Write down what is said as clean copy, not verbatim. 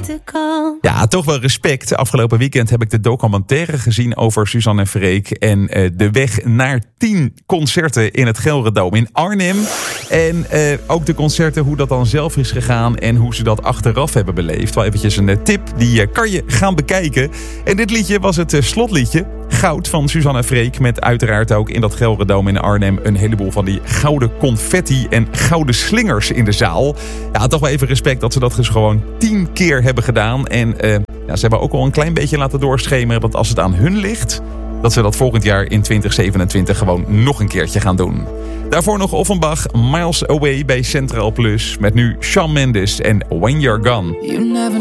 Ja, toch wel respect. Afgelopen weekend heb ik de documentaire gezien over Suzanne en Freek. En de weg naar 10 concerten in het Gelredome in Arnhem. En ook de concerten, hoe dat dan zelf is gegaan en hoe ze dat achteraf hebben beleefd. Wel eventjes een tip, die kan je gaan bekijken. En dit liedje was het slotliedje. Goud van Suzanne en Freek. Met uiteraard ook in dat Gelredome in Arnhem een heleboel van die gouden confetti en gouden slingers in de zaal. Ja, toch wel even respect dat ze dat dus gewoon 10 keer hebben gedaan. En ze hebben ook al een klein beetje laten doorschemeren dat als het aan hun ligt, dat ze dat volgend jaar in 2027 gewoon nog een keertje gaan doen. Daarvoor nog Offenbach, Miles Away bij Centraal Plus. Met nu Shawn Mendes en When You're Gone.